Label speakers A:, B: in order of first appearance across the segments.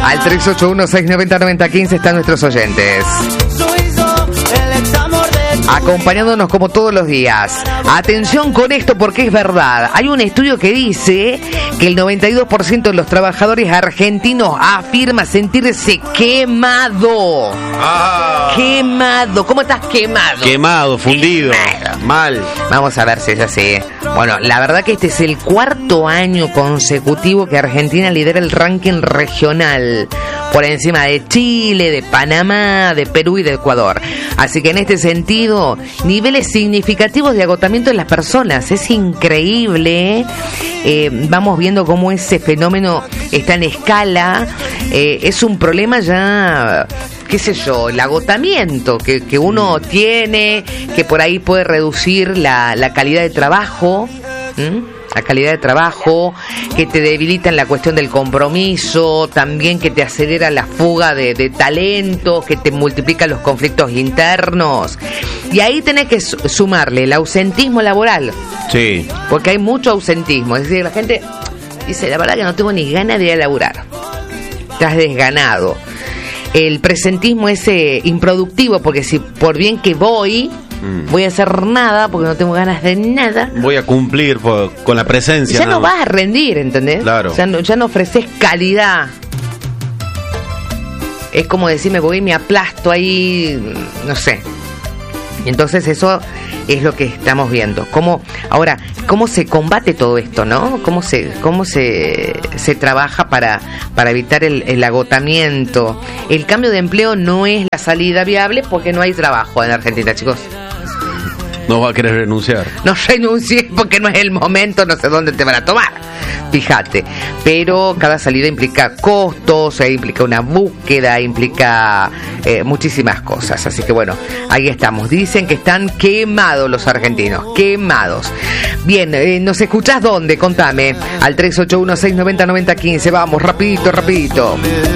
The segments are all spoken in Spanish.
A: Al 381-690-9015 están nuestros oyentes, acompañándonos como todos los días. Atención con esto porque es verdad. Hay un estudio que dice que el 92% de los trabajadores argentinos afirma sentirse quemado. Quemado. ¿Cómo estás quemado?
B: Quemado, fundido.
A: Quemado.
B: Mal.
A: Vamos a ver si es así. Bueno, la verdad que este es el cuarto año consecutivo que Argentina lidera el ranking regional, por encima de Chile, de Panamá, de Perú y de Ecuador. Así que en este sentido, niveles significativos de agotamiento en las personas. Es increíble. Vamos viendo cómo ese fenómeno está en escala. Es un problema ya, qué sé yo, el agotamiento que uno tiene, que por ahí puede reducir la calidad de trabajo. La calidad de trabajo, que te debilita en la cuestión del compromiso, también que te acelera la fuga de talentos, que te multiplica los conflictos internos. Y ahí tenés que sumarle el ausentismo laboral.
B: Sí.
A: Porque hay mucho ausentismo. Es decir, la gente dice, la verdad que no tengo ni ganas de ir a laburar. Estás desganado. El presentismo ese improductivo, porque si por bien que voy a hacer nada porque no tengo ganas de nada.
B: Voy a cumplir con la presencia.
A: Ya no vas a rendir, ¿entendés?
B: Claro.
A: Ya no ofreces calidad. Es como decirme, voy y me aplasto ahí, no sé. Entonces eso es lo que estamos viendo. Ahora, ¿cómo se combate todo esto, no? ¿Cómo se trabaja para evitar el agotamiento? El cambio de empleo no es la salida viable porque no hay trabajo en Argentina, chicos.
B: No va a querer renunciar.
A: No renuncies porque no es el momento, no sé dónde te van a tomar. Fíjate. Pero cada salida implica costos, implica una búsqueda, implica muchísimas cosas. Así que bueno, ahí estamos. Dicen que están quemados los argentinos. Quemados. Bien, ¿nos escuchás dónde? Contame. Al 381-690-9015. Vamos, rapidito.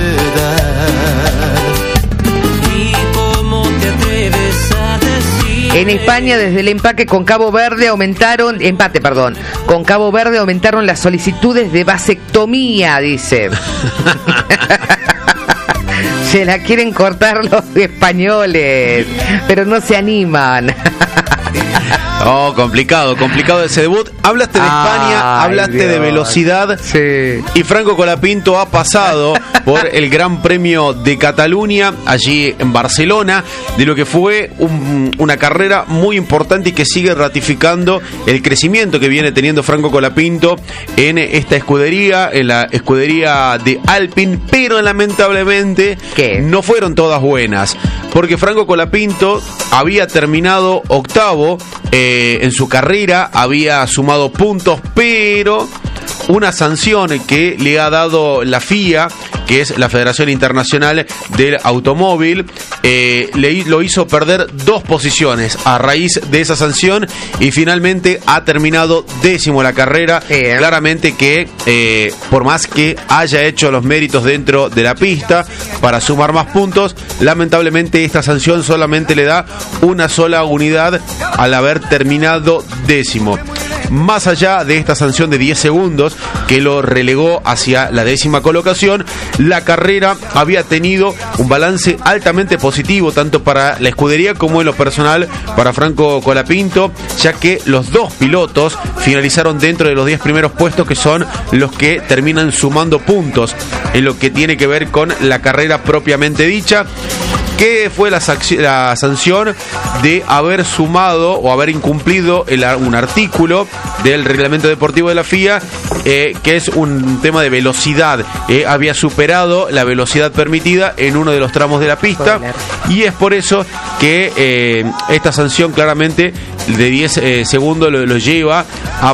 A: En España, desde el empate con Cabo Verde aumentaron las solicitudes de vasectomía, dice. Se la quieren cortar los españoles, pero no se animan.
B: Oh, complicado ese debut. Hablaste de España, hablaste de velocidad.
A: Sí.
B: Y Franco Colapinto ha pasado por el Gran Premio de Cataluña, allí en Barcelona, de lo que fue una carrera muy importante y que sigue ratificando el crecimiento que viene teniendo Franco Colapinto en esta escudería, en la escudería de Alpine, pero lamentablemente no fueron todas buenas, porque Franco Colapinto había terminado octavo en su carrera, había sumado puntos, pero una sanción que le ha dado la FIA, que es la Federación Internacional del Automóvil, lo hizo perder 2 posiciones a raíz de esa sanción y finalmente ha terminado 10º la carrera. Claramente que por más que haya hecho los méritos dentro de la pista para sumar más puntos, lamentablemente esta sanción solamente le da una sola unidad al haber terminado 10º. Más allá de esta sanción de 10 segundos que lo relegó hacia la 10ª colocación, la carrera había tenido un balance altamente positivo tanto para la escudería como en lo personal para Franco Colapinto, ya que los 2 pilotos finalizaron dentro de los 10 primeros puestos, que son los que terminan sumando puntos en lo que tiene que ver con la carrera propiamente dicha. ¿Qué fue la sanción? De haber sumado o haber incumplido un artículo del reglamento deportivo de la FIA, que es un tema de velocidad. Había superado la velocidad permitida en uno de los tramos de la pista, y es por eso que esta sanción claramente de 10 segundos lo lleva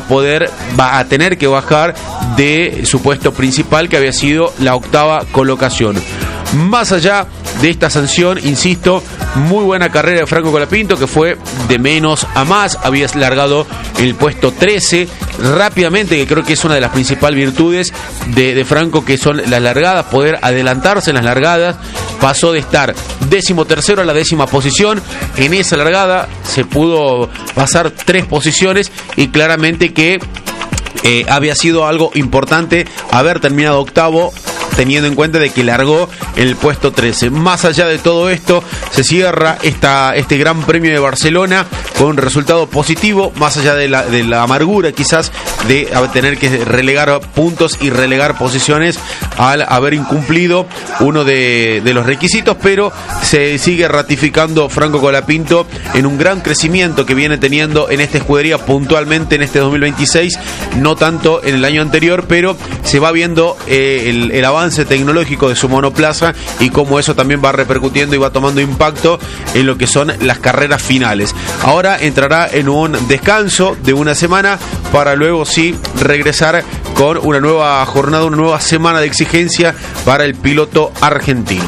B: a tener que bajar de su puesto principal, que había sido la 8ª colocación. Más allá de esta sanción, insisto, muy buena carrera de Franco Colapinto, que fue de menos a más, había largado en el puesto 13 rápidamente, que creo que es una de las principales virtudes de Franco, que son las largadas, poder adelantarse en las largadas. Pasó de estar 13º a la 10ª posición. En esa largada se pudo pasar 3 posiciones y claramente que había sido algo importante haber terminado 8º teniendo en cuenta de que largó en el puesto 13. Más allá de todo esto, se cierra este Gran Premio de Barcelona con resultado positivo, más allá de la amargura quizás de tener que relegar puntos y relegar posiciones al haber incumplido uno de los requisitos, pero se sigue ratificando Franco Colapinto en un gran crecimiento que viene teniendo en esta escudería puntualmente en este 2026, no tanto en el año anterior, pero se va viendo el avance tecnológico de su monoplaza y cómo eso también va repercutiendo y va tomando impacto en lo que son las carreras finales. Ahora entrará en un descanso de una semana para luego sí regresar con una nueva jornada, una nueva semana de exigencia para el piloto argentino.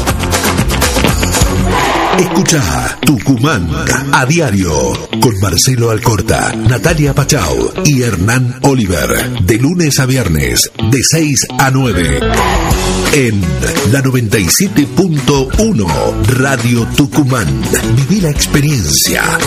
C: Escucha Tucumán a diario con Marcelo Alcorta, Natalia Pachau y Hernán Oliver, de lunes a viernes de 6 a 9 en la 97.1 Radio Tucumán. Viví la experiencia.